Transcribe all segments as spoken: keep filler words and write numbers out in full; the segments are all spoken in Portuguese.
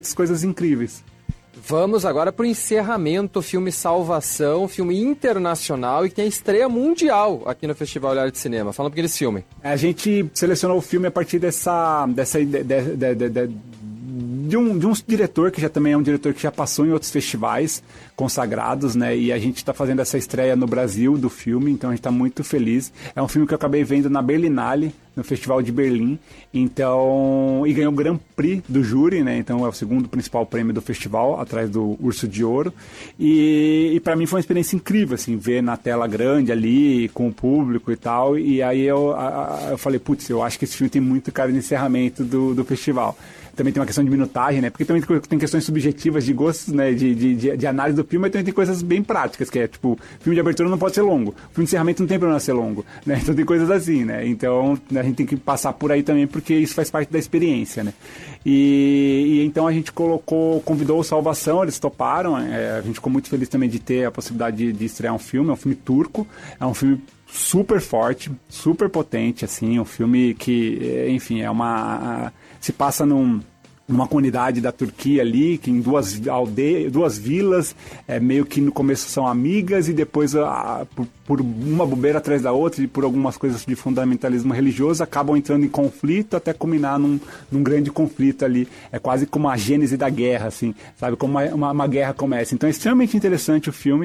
coisas incríveis. Vamos agora para o encerramento, filme Salvação, filme internacional e que tem estreia mundial aqui no Festival Olhar de Cinema. Fala um pouquinho desse filme. A gente selecionou o filme a partir dessa... dessa de, de, de, de, de, de, um, de um diretor, que já também é um diretor que já passou em outros festivais consagrados, né? E a gente está fazendo essa estreia no Brasil do filme, então a gente está muito feliz. É um filme que eu acabei vendo na Berlinale, no Festival de Berlim, então, e ganhou o Grand Prix do júri, né? Então é o segundo principal prêmio do festival, atrás do Urso de Ouro, e, e para mim foi uma experiência incrível, assim, ver na tela grande ali, com o público e tal, e aí eu, a, eu falei, putz, eu acho que esse filme tem muito cara de encerramento do, do festival. Também tem uma questão de minutagem, né? Porque também tem questões subjetivas de gostos, né? De, de, de análise do filme, mas também tem coisas bem práticas, que é, tipo, filme de abertura não pode ser longo, filme de encerramento não tem problema ser longo, né? Então tem coisas assim, né? Então a gente tem que passar por aí também, porque isso faz parte da experiência, né? E, e então a gente colocou, convidou o Salvação, eles toparam, é, a gente ficou muito feliz também de ter a possibilidade de, de estrear um filme, é um filme turco, é um filme super forte, super potente, assim, um filme que, enfim, é uma... se passa num, numa comunidade da Turquia ali, que em duas aldeias, duas vilas, é, meio que no começo são amigas e depois, a, por, por uma bobeira atrás da outra e por algumas coisas de fundamentalismo religioso, acabam entrando em conflito até culminar num, num grande conflito ali. É quase como a gênese da guerra, assim, sabe? Como uma, uma, uma guerra começa. Então é extremamente interessante o filme,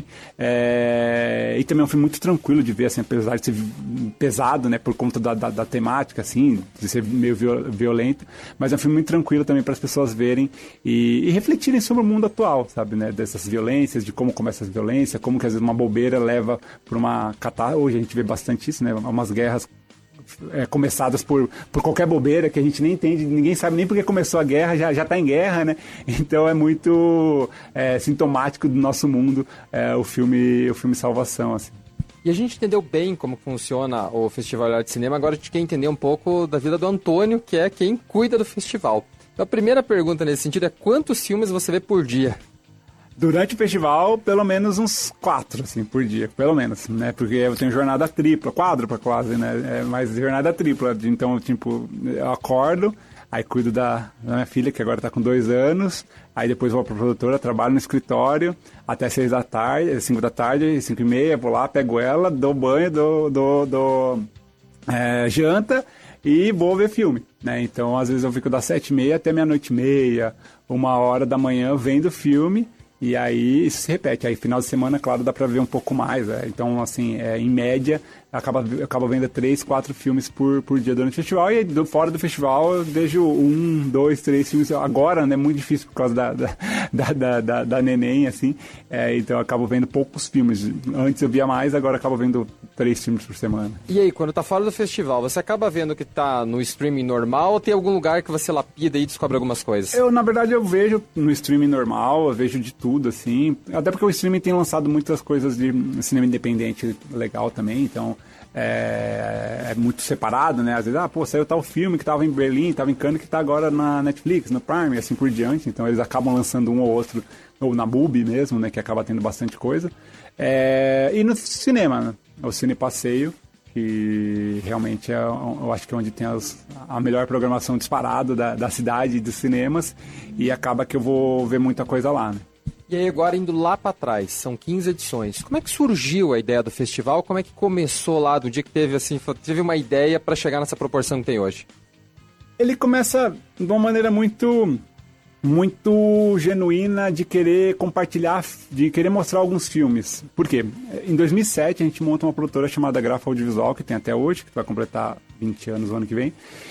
é, e também é um filme muito tranquilo de ver, assim, apesar de ser pesado, né, por conta da, da, da temática, assim, de ser meio violento, mas é um filme muito tranquilo também para as pessoas verem e, e refletirem sobre o mundo atual, sabe, né, dessas violências, de como começa essa violência, como que às vezes uma bobeira leva para uma catástrofe. Hoje a gente vê bastante isso, né, umas guerras é, começadas por, por qualquer bobeira que a gente nem entende, ninguém sabe nem porque começou a guerra, já, já tá em guerra, né, então é muito é, sintomático do nosso mundo, é, o filme, o filme Salvação, assim. E a gente entendeu bem como funciona o Festival Olhar de Cinema, agora a gente quer entender um pouco da vida do Antônio, que é quem cuida do festival. Então a primeira pergunta nesse sentido é quantos filmes você vê por dia? Durante o festival, pelo menos uns quatro, assim, por dia, pelo menos, né, porque eu tenho jornada tripla, quádrupla quase, né, é mais jornada tripla, então, tipo, eu acordo, aí cuido da, da minha filha, que agora tá com dois anos, aí depois vou pra produtora, trabalho no escritório, até seis da tarde, cinco da tarde, cinco e meia, vou lá, pego ela, dou banho, dou, dou, dou é, janta e vou ver filme, né, então às vezes eu fico das sete e meia até meia-noite e meia, uma hora da manhã vendo filme. E aí isso se repete, aí final de semana, claro, dá pra ver um pouco mais, né? Então, assim, é, em média, acaba, acaba vendo três, quatro filmes por, por dia durante o festival, e do, fora do festival eu vejo um, dois, três filmes, agora, né, muito difícil por causa da, da, da, da, da, da neném, assim, é, então eu acabo vendo poucos filmes, antes eu via mais, agora eu acabo vendo três filmes por semana. E aí, quando tá fora do festival, você acaba vendo que tá no streaming normal ou tem algum lugar que você lapida e descobre algumas coisas? Eu, na verdade, eu vejo no streaming normal, eu vejo de tudo, assim, até porque o streaming tem lançado muitas coisas de cinema independente legal também, então é, é muito separado, né, às vezes, ah, pô, saiu tal filme que tava em Berlim, tava em Cannes, que tá agora na Netflix, no Prime, e assim por diante, então eles acabam lançando um ou outro, ou na Mubi mesmo, né, que acaba tendo bastante coisa, é, e no cinema, né, o Cine Passeio, que realmente é, eu acho que é onde tem as, a melhor programação disparada da, da cidade e dos cinemas, e acaba que eu vou ver muita coisa lá, né. E aí agora indo lá para trás, são quinze edições. Como é que surgiu a ideia do festival? Como é que começou lá do dia que teve assim, teve uma ideia para chegar nessa proporção que tem hoje? Ele começa de uma maneira muito muito genuína de querer compartilhar, de querer mostrar alguns filmes. Por quê? Em dois mil e sete a gente monta uma produtora chamada Grafo Audiovisual, que tem até hoje, que vai completar vinte anos no ano que vem.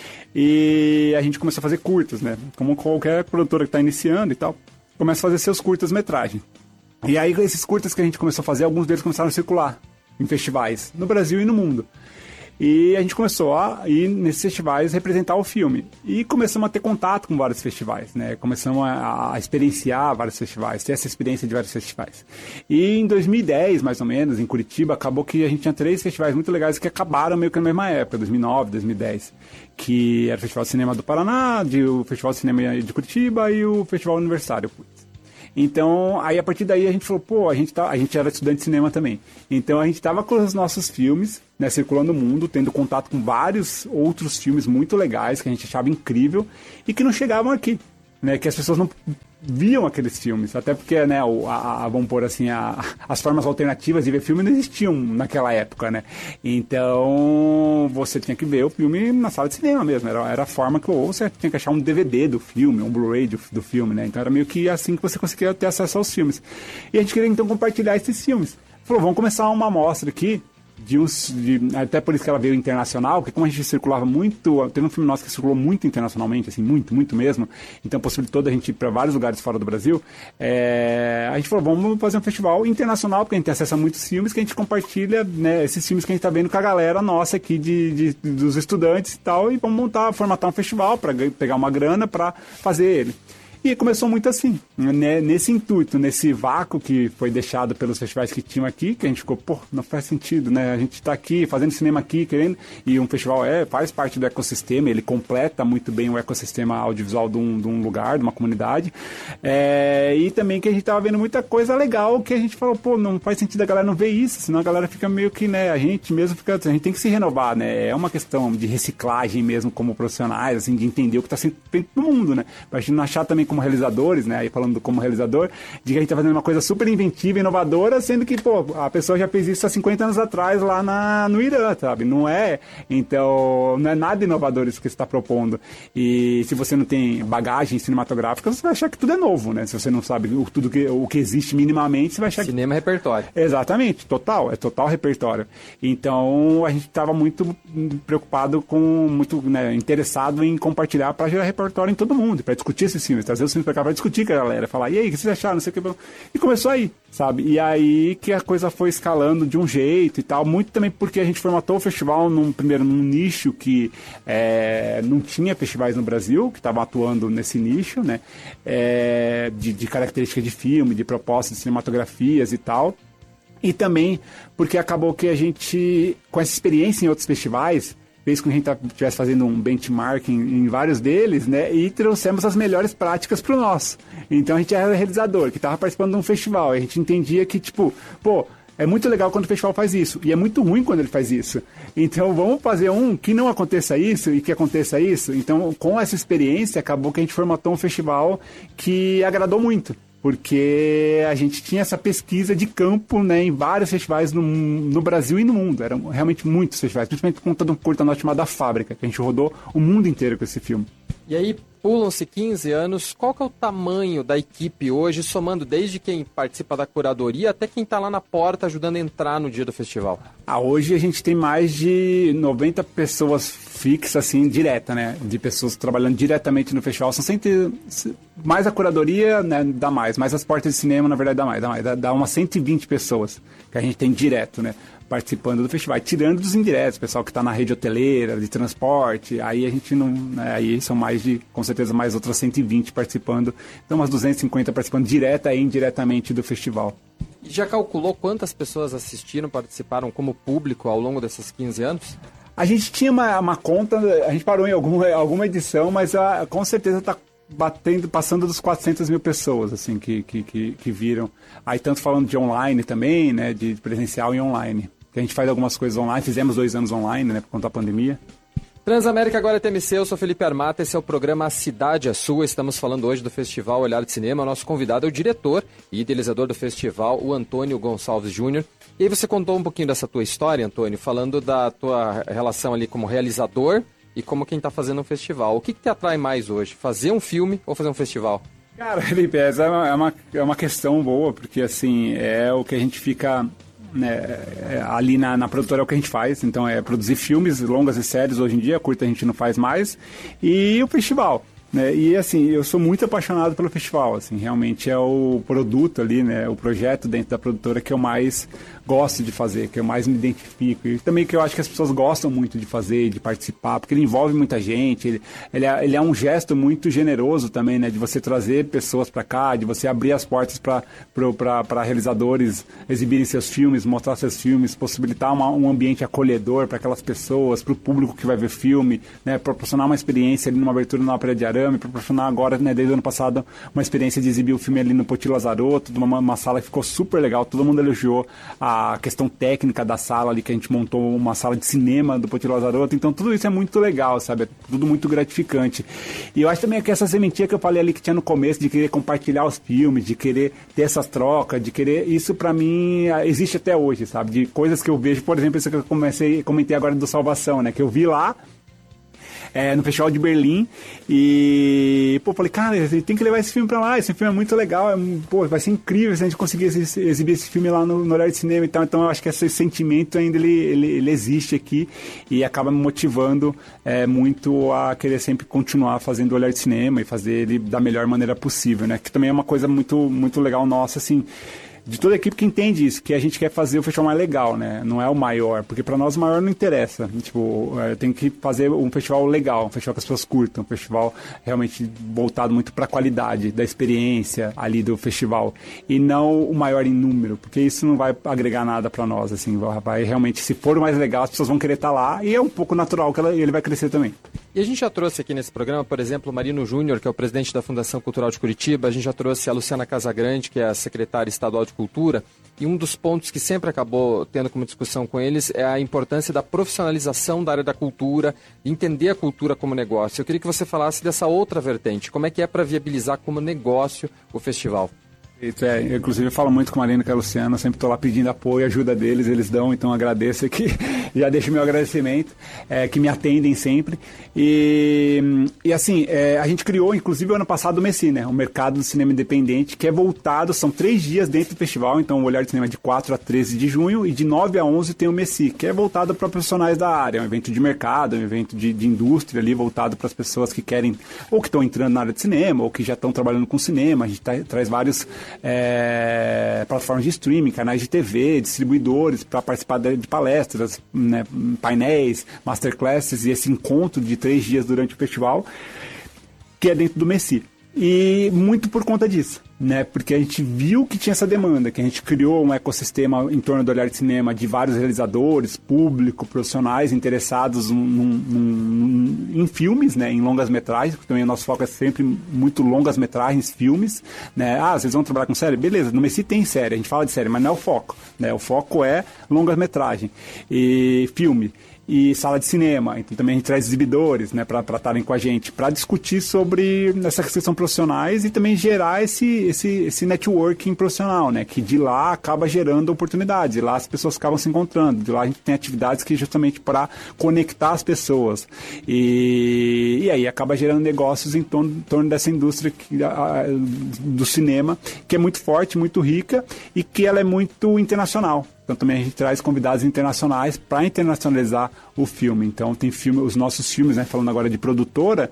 E a gente começou a fazer curtas, né? Como qualquer produtora que está iniciando e tal, começa a fazer seus curtas-metragem. E aí, esses curtas que a gente começou a fazer, alguns deles começaram a circular em festivais, no Brasil e no mundo. E a gente começou a ir nesses festivais representar o filme. E começamos a ter contato com vários festivais, né? Começamos a, a experienciar vários festivais, ter essa experiência de vários festivais. E em dois mil e dez, mais ou menos, em Curitiba, acabou que a gente tinha três festivais muito legais que acabaram meio que na mesma época, dois mil e nove, dois mil e dez. Que era o Festival de Cinema do Paraná, de, o Festival de Cinema de Curitiba e o Festival Universitário. Então, aí a partir daí a gente falou, pô, a gente, tá, a gente era estudante de cinema também. Então a gente tava com os nossos filmes, né, circulando o mundo, tendo contato com vários outros filmes muito legais que a gente achava incrível e que não chegavam aqui. né, que as pessoas não viam aqueles filmes, até porque, né, o, a, a, vamos pôr assim, a, as formas alternativas de ver filme não existiam naquela época, né, então você tinha que ver o filme na sala de cinema mesmo, era, era a forma que, ou você tinha que achar um D V D do filme, um Blu-ray do, do filme, né, então era meio que assim que você conseguia ter acesso aos filmes, e a gente queria então compartilhar esses filmes, falou, vamos começar uma amostra aqui, de uns, de, até por isso que ela veio internacional, porque como a gente circulava muito, teve um filme nosso que circulou muito internacionalmente, assim, muito, muito mesmo, então possibilitou da gente ir para vários lugares fora do Brasil, é, a gente falou, vamos fazer um festival internacional, porque a gente tem acesso a muitos filmes que a gente compartilha, né, esses filmes que a gente tá vendo com a galera nossa aqui, de, de, dos estudantes e tal, e vamos montar, formatar um festival para pegar uma grana para fazer ele. E começou muito assim, né? Nesse intuito, nesse vácuo que foi deixado pelos festivais que tinham aqui, que a gente ficou, pô, não faz sentido, né? A gente está aqui, fazendo cinema aqui, querendo, e um festival é, faz parte do ecossistema, ele completa muito bem o ecossistema audiovisual de um, de um lugar, de uma comunidade, é, e também que a gente estava vendo muita coisa legal, que a gente falou, pô, não faz sentido a galera não ver isso, senão a galera fica meio que, né, a gente mesmo fica, a gente tem que se renovar, né? É uma questão de reciclagem mesmo como profissionais, assim, de entender o que está sendo feito no mundo, né? Pra gente não achar também como realizadores, né, aí falando como realizador, de que a gente tá fazendo uma coisa super inventiva, inovadora, sendo que, pô, a pessoa já fez isso há cinquenta anos atrás lá na, no Irã, sabe? Não é, então, não é nada inovador isso que você está propondo. E se você não tem bagagem cinematográfica, você vai achar que tudo é novo, né? Se você não sabe o, tudo que, o que existe minimamente, você vai achar Cinema que... é repertório. Exatamente, total, é total repertório. Então, a gente estava muito preocupado com, muito, né, interessado em compartilhar para gerar repertório em todo mundo, para discutir esses filmes, trazer os filmes para cá para discutir com a galera, falar, e aí, o que vocês acharam, não sei o que, e começou aí, sabe, e aí que a coisa foi escalando de um jeito e tal, muito também porque a gente formatou o festival num, primeiro num nicho que é, não tinha festivais no Brasil, que estavam atuando nesse nicho, né, é, de, de características de filme, de propostas de cinematografias e tal, e também porque acabou que a gente, com essa experiência em outros festivais, fez com que a gente estivesse fazendo um benchmarking em vários deles, né? E trouxemos as melhores práticas para o nosso. Então a gente era realizador, que estava participando de um festival. E a gente entendia que, tipo, pô, é muito legal quando o festival faz isso. E é muito ruim quando ele faz isso. Então vamos fazer um que não aconteça isso e que aconteça isso. Então, com essa experiência, acabou que a gente formatou um festival que agradou muito. Porque a gente tinha essa pesquisa de campo, né, em vários festivais no, no Brasil e no mundo. Eram realmente muitos festivais, principalmente por conta de um curta-noite chamado A Fábrica, que a gente rodou o mundo inteiro com esse filme. E aí, pulam-se quinze anos, qual que é o tamanho da equipe hoje, somando desde quem participa da curadoria até quem está lá na porta ajudando a entrar no dia do festival? Ah, hoje a gente tem mais de noventa pessoas fixas, assim, direta, né? De pessoas trabalhando diretamente no festival. São sempre... Mais a curadoria, né, dá mais. Mais as portas de cinema, na verdade, dá mais. Dá, mais. dá, dá umas cento e vinte pessoas que a gente tem direto, né? Participando do festival, tirando dos indiretos, pessoal que está na rede hoteleira, de transporte, aí a gente não, né, aí são mais de, com certeza, mais outras cento e vinte participando, então umas duzentas e cinquenta participando direta e indiretamente do festival. E já calculou quantas pessoas assistiram, participaram como público ao longo desses quinze anos? A gente tinha uma, uma conta, a gente parou em alguma, alguma edição, mas a, com certeza está batendo, passando dos quatrocentas mil pessoas, assim, que, que, que, que viram. Aí tanto falando de online também, né, de presencial e online. A gente faz algumas coisas online, fizemos dois anos online, né, por conta da pandemia. Transamérica agora é T M C, eu sou Felipe Armata, esse é o programa A Cidade é Sua, estamos falando hoje do Festival Olhar de Cinema, o nosso convidado é o diretor e idealizador do festival, o Antônio Gonçalves Júnior. E aí você contou um pouquinho dessa tua história, Antônio, falando da tua relação ali como realizador e como quem está fazendo um festival. O que, que te atrai mais hoje, fazer um filme ou fazer um festival? Cara, Felipe, essa é uma, é uma, é uma questão boa, porque assim, é o que a gente fica... Né, ali na, na produtora é o que a gente faz, então é produzir filmes, longas e séries hoje em dia, curta a gente não faz mais, e o festival, né, e assim, eu sou muito apaixonado pelo festival, assim, realmente é o produto ali, né, o projeto dentro da produtora que eu mais gosto de fazer, que eu mais me identifico, e também que eu acho que as pessoas gostam muito de fazer, de participar, porque ele envolve muita gente, ele, ele, é, ele é um gesto muito generoso também, né, de você trazer pessoas para cá, de você abrir as portas para realizadores exibirem seus filmes, mostrar seus filmes, possibilitar uma, um ambiente acolhedor para aquelas pessoas, para o público que vai ver filme, né, proporcionar uma experiência ali numa abertura numa Ópera de Arame, me proporcionar agora, né, desde o ano passado, uma experiência de exibir o filme ali no Poti Lazarotto, uma, uma sala que ficou super legal, todo mundo elogiou a questão técnica da sala ali, que a gente montou uma sala de cinema do Poti Lazarotto, então tudo isso é muito legal, sabe, é tudo muito gratificante. E eu acho também que essa sementinha que eu falei ali que tinha no começo, de querer compartilhar os filmes, de querer ter essas trocas, de querer, isso pra mim existe até hoje, sabe, de coisas que eu vejo, por exemplo, isso que eu comecei, comentei agora do Salvação, né, que eu vi lá, É, no Festival de Berlim, e pô, falei, cara, tem que levar esse filme pra lá, esse filme é muito legal, é, pô, vai ser incrível se a gente conseguir esse, exibir esse filme lá no, no Olhar de Cinema e tal, então eu acho que esse sentimento ainda ele, ele, ele existe aqui e acaba me motivando é, muito a querer sempre continuar fazendo o Olhar de Cinema e fazer ele da melhor maneira possível, né, que também é uma coisa muito, muito legal nossa, assim, de toda a equipe que entende isso, que a gente quer fazer o festival mais legal, né? Não é o maior, porque para nós o maior não interessa. Tipo, é, tem que fazer um festival legal, um festival que as pessoas curtam, um festival realmente voltado muito para a qualidade da experiência ali do festival e não o maior em número, porque isso não vai agregar nada para nós, assim, vai realmente, se for o mais legal, as pessoas vão querer estar lá e é um pouco natural que ela, ele vai crescer também. E a gente já trouxe aqui nesse programa, por exemplo, o Marino Júnior, que é o presidente da Fundação Cultural de Curitiba, a gente já trouxe a Luciana Casagrande, que é a secretária estadual de Cultura, e um dos pontos que sempre acabou tendo como discussão com eles é a importância da profissionalização da área da cultura, entender a cultura como negócio. Eu queria que você falasse dessa outra vertente, como é que é para viabilizar como negócio o festival? É, eu, inclusive eu falo muito com a Marina e com a Luciana, sempre estou lá pedindo apoio, ajuda deles, eles dão, então agradeço aqui, já deixo meu agradecimento, é, que me atendem sempre. E, e assim, é, a gente criou, inclusive ano passado, o MECI, né, o Mercado do Cinema Independente, que é voltado, são três dias dentro do festival, então o Olhar de Cinema é de quatro a treze de junho, e de nove a onze tem o MECI, que é voltado para profissionais da área, é um evento de mercado, é um evento de, de indústria ali, voltado para as pessoas que querem, ou que estão entrando na área de cinema, ou que já estão trabalhando com cinema, a gente tá, traz vários É, plataformas de streaming, canais de T V, distribuidores para participar de, de palestras, né, painéis, masterclasses e esse encontro de três dias durante o festival, que é dentro do MECI. E muito por conta disso, né? Porque a gente viu que tinha essa demanda, que a gente criou um ecossistema em torno do Olhar de Cinema de vários realizadores, público, profissionais interessados num, num, em filmes, né? Em longas-metragens, porque também o nosso foco é sempre muito longas-metragens, filmes, né? Ah, vocês vão trabalhar com série? Beleza, no MECI tem série, a gente fala de série, mas não é o foco, né? O foco é longas-metragem e filme. E sala de cinema, então também a gente traz exibidores, né, para estarem com a gente, para discutir sobre essa questão profissionais e também gerar esse, esse, esse networking profissional, né, que de lá acaba gerando oportunidades, de lá as pessoas acabam se encontrando, de lá a gente tem atividades que justamente para conectar as pessoas e, e aí acaba gerando negócios em torno, em torno dessa indústria que, a, do cinema, que é muito forte, muito rica e que ela é muito internacional. Então também a gente traz convidados internacionais para internacionalizar o filme. Então tem filme, os nossos filmes, né, falando agora de produtora,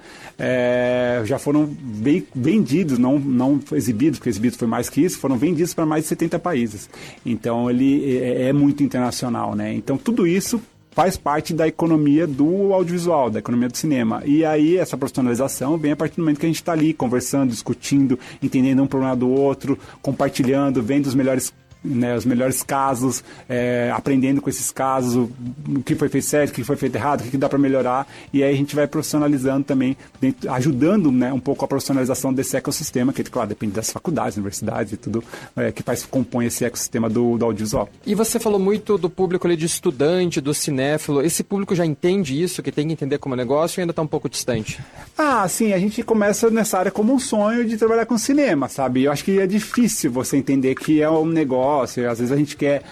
é, já foram bem, vendidos, não, não exibidos, porque exibidos foi mais que isso, foram vendidos para mais de setenta países. Então ele é, é muito internacional, né? Então tudo isso faz parte da economia do audiovisual, da economia do cinema. E aí essa profissionalização vem a partir do momento que a gente está ali conversando, discutindo, entendendo um problema do outro, compartilhando, vendo os melhores, né, os melhores casos, é, aprendendo com esses casos, o, o que foi feito certo, o que foi feito errado, o que, que dá para melhorar, e aí a gente vai profissionalizando também, dentro, ajudando, né, um pouco a profissionalização desse ecossistema, que, claro, depende das faculdades, universidades e tudo, é, que faz, compõe esse ecossistema do, do audiovisual. E você falou muito do público ali de estudante, do cinéfilo, esse público já entende isso, que tem que entender como negócio, ou ainda está um pouco distante? Ah, sim, a gente começa nessa área como um sonho de trabalhar com cinema, sabe? Eu acho que é difícil você entender que é um negócio. Às vezes a gente quer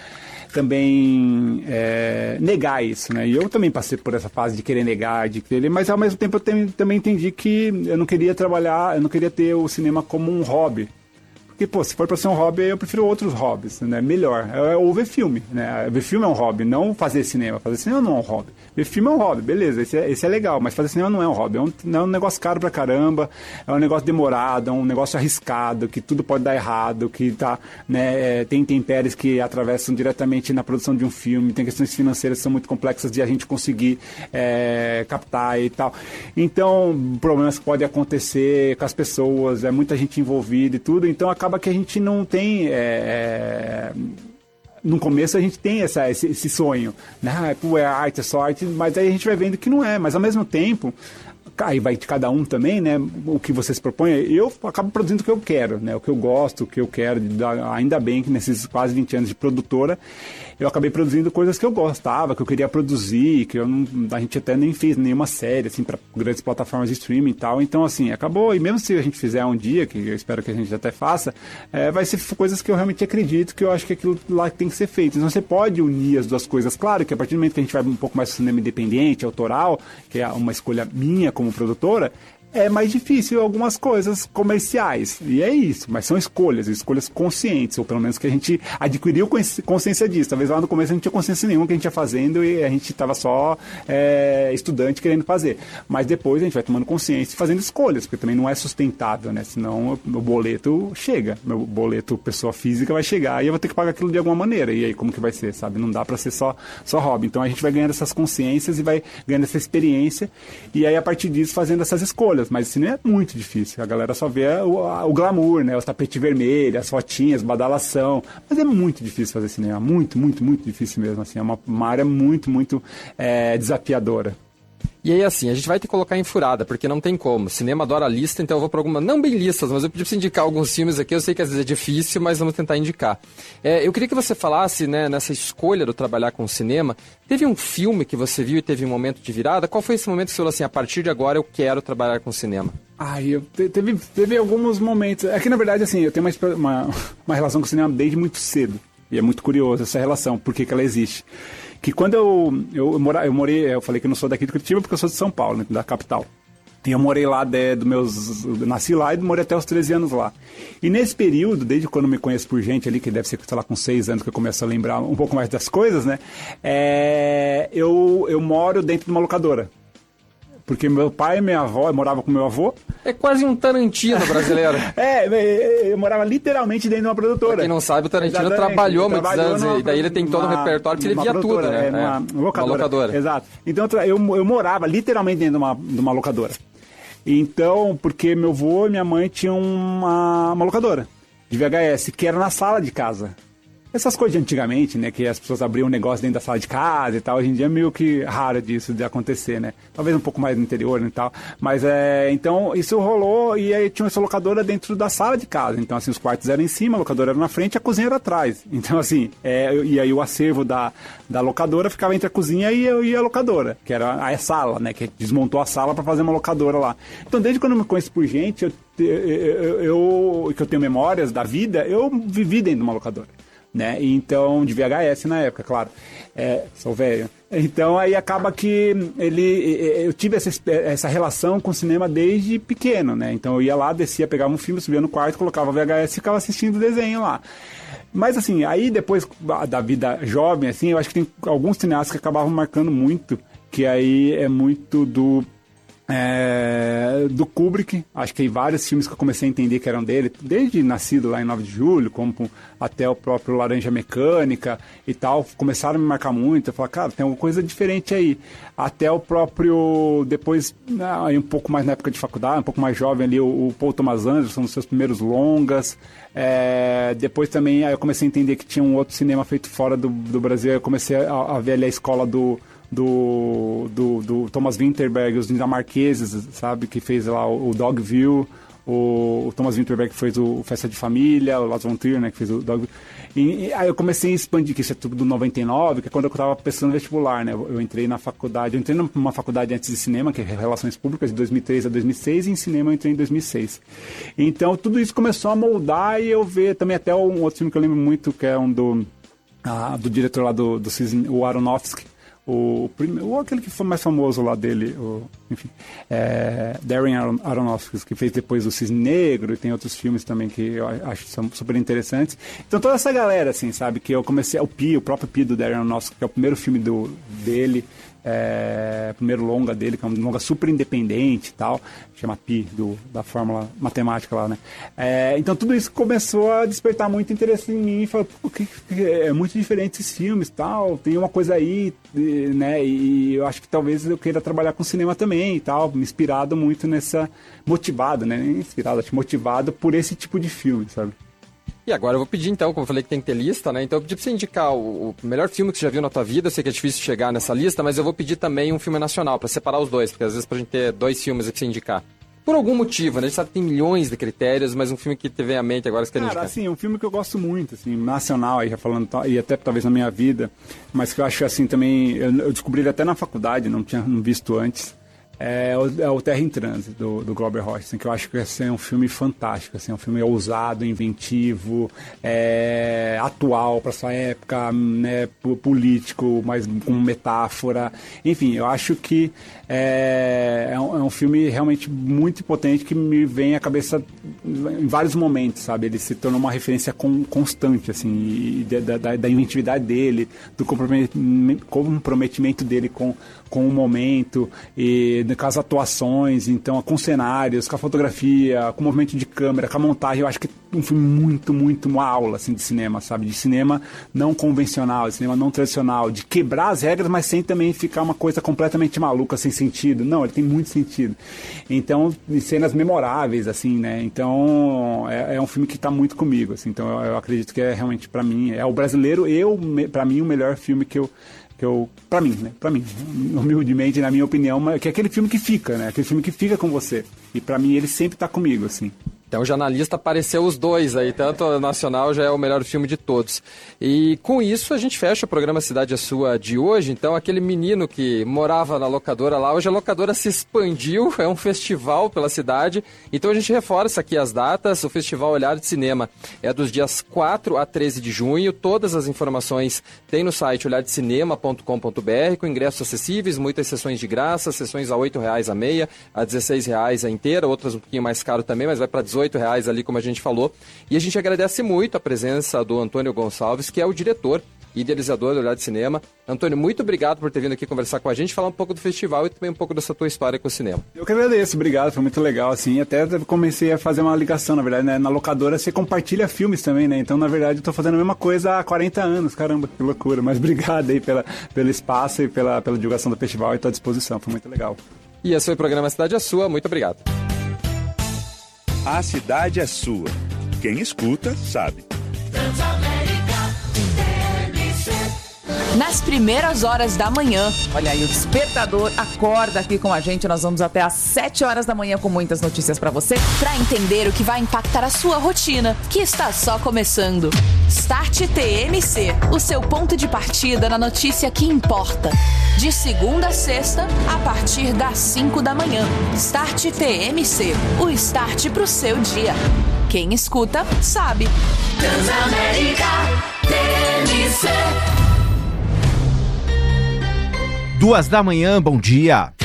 também é, negar isso, né? E eu também passei por essa fase de querer negar, de querer, mas ao mesmo tempo eu tem, também entendi que eu não queria trabalhar, eu não queria ter o cinema como um hobby. Porque, pô, se for para ser um hobby, eu prefiro outros hobbies, né? Melhor. É, ou ver filme, né? Ver filme é um hobby, não fazer cinema. Fazer cinema não é um hobby. Ver filme é um hobby, beleza, esse é, esse é legal, mas fazer cinema não é um hobby. É um, é um negócio caro pra caramba, é um negócio demorado, é um negócio arriscado, que tudo pode dar errado, que tá, né, é, tem intempéries que atravessam diretamente na produção de um filme, tem questões financeiras que são muito complexas de a gente conseguir é, captar e tal. Então, problemas que podem acontecer com as pessoas, é muita gente envolvida e tudo, então acaba que a gente não tem... É, no começo a gente tem essa, esse, esse sonho, né? Pô, é arte, é só arte, mas aí a gente vai vendo que não é, mas ao mesmo tempo, aí vai de cada um também, né? O que você se propõe, eu acabo produzindo o que eu quero, né? O que eu gosto, o que eu quero. Ainda bem que nesses quase vinte anos de produtora, eu acabei produzindo coisas que eu gostava, que eu queria produzir, que eu não, a gente até nem fez nenhuma série, assim, para grandes plataformas de streaming e tal. Então, assim, acabou. E mesmo se a gente fizer um dia, que eu espero que a gente até faça, é, vai ser coisas que eu realmente acredito, que eu acho que aquilo lá tem que ser feito. Então, você pode unir as duas coisas. Claro que a partir do momento que a gente vai um pouco mais pro cinema independente, autoral, que é uma escolha minha como produtora, é mais difícil algumas coisas comerciais. E é isso, mas são escolhas, escolhas conscientes, ou pelo menos que a gente adquiriu consciência disso. Talvez lá no começo a gente não tinha consciência nenhuma que a gente ia fazendo e a gente estava só é, estudante querendo fazer. Mas depois a gente vai tomando consciência e fazendo escolhas, porque também não é sustentável, né? Senão o boleto chega, meu boleto pessoa física vai chegar e eu vou ter que pagar aquilo de alguma maneira. E aí como que vai ser, sabe? Não dá para ser só, só hobby. Então a gente vai ganhando essas consciências e vai ganhando essa experiência e aí a partir disso fazendo essas escolhas. Mas assim, não é muito difícil. A galera só vê o, o glamour, né? Os tapetes vermelhos, as fotinhas, badalação. Mas é muito difícil fazer cinema. Muito, muito, muito difícil mesmo. Assim. É uma, uma área muito, muito é, desafiadora. E aí, assim, a gente vai ter que colocar em furada, porque não tem como. Cinema adora lista, então eu vou para alguma... Não bem listas, mas eu preciso indicar alguns filmes aqui. Eu sei que às vezes é difícil, mas vamos tentar indicar. É, eu queria que você falasse, né, nessa escolha do trabalhar com cinema, teve um filme que você viu e teve um momento de virada? Qual foi esse momento que você falou assim, a partir de agora eu quero trabalhar com cinema? Ah, eu te, teve, teve alguns momentos... É que, na verdade, assim, eu tenho uma, uma, uma relação com o cinema desde muito cedo. E é muito curioso essa relação, por que que ela existe. Que quando eu, eu, eu, mora, eu morei, eu falei que eu não sou daqui de Curitiba porque eu sou de São Paulo, né, da capital. E eu morei lá, de, do meus, eu nasci lá e morei até os treze anos lá. E nesse período, desde quando eu me conheço por gente ali, que deve ser, sei lá, com seis anos que eu começo a lembrar um pouco mais das coisas, né? É, eu, eu moro dentro de uma locadora. Porque meu pai e minha avó, eu morava com meu avô. É quase um Tarantino brasileiro. é, eu morava literalmente dentro de uma produtora. Pra quem não sabe, o Tarantino Exatamente. trabalhou muitos trabalhou anos, numa, e daí ele tem todo o um repertório que ele via tudo, né? É, numa, é, locadora. Uma locadora. Exato. Então eu, eu morava literalmente dentro de uma, de uma locadora. Então, porque meu avô e minha mãe tinham uma, uma locadora de V H S, que era na sala de casa. Essas coisas de antigamente, né, que as pessoas abriam um negócio dentro da sala de casa e tal, hoje em dia é meio que raro disso de acontecer, né? Talvez um pouco mais no interior e tal, mas é, então isso rolou e aí tinha essa locadora dentro da sala de casa, então assim, os quartos eram em cima, a locadora era na frente e a cozinha era atrás, então assim, é, e aí o acervo da, da locadora ficava entre a cozinha e, e a locadora, que era a sala, né, que desmontou a sala para fazer uma locadora lá. Então desde quando eu me conheço por gente, eu, eu, eu, que eu tenho memórias da vida, eu vivi dentro de uma locadora. Né? Então, de V H S na época, claro. É, sou velho. Então, aí acaba que ele, eu tive essa, essa relação com o cinema desde pequeno, né? Então, eu ia lá, descia, pegava um filme, subia no quarto, colocava V H S e ficava assistindo o desenho lá. Mas, assim, aí depois da vida jovem, assim, eu acho que tem alguns cineastas que acabavam marcando muito, que aí é muito do... É, do Kubrick, acho que tem vários filmes que eu comecei a entender que eram dele, desde Nascido lá em nove de julho, como até o próprio Laranja Mecânica e tal, começaram a me marcar muito, eu falei, cara, tem alguma coisa diferente aí, até o próprio, depois, aí um pouco mais na época de faculdade, um pouco mais jovem ali, o, o Paul Thomas Anderson, nos seus primeiros longas, é, depois também aí eu comecei a entender que tinha um outro cinema feito fora do, do Brasil, eu comecei a, a ver ali a escola do Do, do, do Thomas Vinterberg, os dinamarqueses, sabe, que fez lá o, o Dogville, o, o Thomas Vinterberg que fez o, o Festa de Família, o Lars von Trier, né, que fez o Dogville. E, e aí eu comecei a expandir, que isso é tudo do noventa e nove, que é quando eu estava pensando no vestibular, né, eu, eu entrei na faculdade, eu entrei numa faculdade antes de cinema, que é Relações Públicas, de dois mil e três a dois mil e seis, e em cinema eu entrei em dois mil e seis. Então tudo isso começou a moldar e eu ver também até um outro filme que eu lembro muito, que é um do, ah, do diretor lá do, do Cisne, o Aronofsky, O, o aquele que foi mais famoso lá dele, o, enfim, é, Darren Aronofsky, que fez depois o Cisne Negro, e tem outros filmes também que eu acho que são super interessantes. Então toda essa galera, assim, sabe, que eu comecei, o Pi, o próprio Pi do Darren Aronofsky, que é o primeiro filme do, dele, é, primeiro longa dele, que é um longa super independente e tal, chama Pi, do, da fórmula matemática lá, né? É, então tudo isso começou a despertar muito interesse em mim, e falei, pô, que, que, é muito diferente esses filmes e tal, tem uma coisa aí, né? E eu acho que talvez eu queira trabalhar com cinema também e tal, me inspirado muito nessa, motivado, né? Inspirado, acho motivado por esse tipo de filme, sabe? E agora eu vou pedir, então, como eu falei que tem que ter lista, né? Então eu pedi pra você indicar o, o melhor filme que você já viu na tua vida. Eu sei que é difícil chegar nessa lista, mas eu vou pedir também um filme nacional, pra separar os dois, porque às vezes pra gente ter dois filmes aqui pra você indicar. Por algum motivo, né? A gente sabe que tem milhões de critérios, mas um filme que te vem à mente agora, você quer indicar? Cara, assim, um filme que eu gosto muito, assim, nacional, aí já falando, e até talvez na minha vida, mas que eu acho, assim, também, eu, eu descobri ele até na faculdade, não tinha não visto antes, é o, é o Terra em Trânsito, do, do Glauber Rocha, assim, que eu acho que assim, é um filme fantástico, assim, é um filme ousado, inventivo, é, atual para sua época, né, político, mas com metáfora, enfim, eu acho que é, é, um, é um filme realmente muito potente que me vem à cabeça em vários momentos, sabe, ele se tornou uma referência com, constante, assim, e da, da, da inventividade dele, do comprometimento, comprometimento dele com, com o momento, e com as atuações, então com cenários, com a fotografia, com o movimento de câmera, com a montagem. Eu acho que é um filme muito, muito uma aula assim, de cinema, sabe? De cinema não convencional, de cinema não tradicional, de quebrar as regras, mas sem também ficar uma coisa completamente maluca, sem sentido. Não, ele tem muito sentido. Então, cenas memoráveis, assim, né? Então, é, é um filme que está muito comigo, assim. Então, eu, eu acredito que é realmente, para mim, é o brasileiro, eu, para mim, o melhor filme que eu que eu, pra mim, né, pra mim, humildemente, na minha opinião, que é aquele filme que fica, né, aquele filme que fica com você, e pra mim ele sempre tá comigo, assim. Então já na lista apareceu os dois aí, tanto o nacional já é o melhor filme de todos. E com isso a gente fecha o programa Cidade é Sua de hoje. Então aquele menino que morava na locadora lá, hoje a locadora se expandiu, é um festival pela cidade. Então a gente reforça aqui as datas. O Festival Olhar de Cinema é dos dias quatro a treze de junho. Todas as informações tem no site olhar de cinema ponto com ponto b r, com ingressos acessíveis, muitas sessões de graça, sessões a oito reais a meia, a dezesseis reais a inteira, outras um pouquinho mais caro também, mas vai para dezoito reais ali, como a gente falou. E a gente agradece muito a presença do Antônio Gonçalves, que é o diretor e idealizador do Olhar de Cinema. Antônio, muito obrigado por ter vindo aqui conversar com a gente, falar um pouco do festival e também um pouco dessa tua história com o cinema. Eu que agradeço, obrigado, foi muito legal, assim, até comecei a fazer uma ligação, na verdade, né? Na locadora você compartilha filmes também, né, então na verdade eu tô fazendo a mesma coisa há quarenta anos, caramba, que loucura, mas obrigado aí pela, pelo espaço e pela, pela divulgação do festival e tô à disposição, foi muito legal. E esse foi o programa Cidade é Sua, muito obrigado. A cidade é sua. Quem escuta, sabe. Nas primeiras horas da manhã, olha aí, o despertador acorda aqui com a gente. Nós vamos até às sete horas da manhã com muitas notícias pra você, pra entender o que vai impactar a sua rotina, que está só começando. Start T M C, o seu ponto de partida na notícia que importa. De segunda a sexta, a partir das cinco da manhã. Start T M C, o start pro seu dia. Quem escuta, sabe. Transamérica T M C. Duas da manhã, bom dia.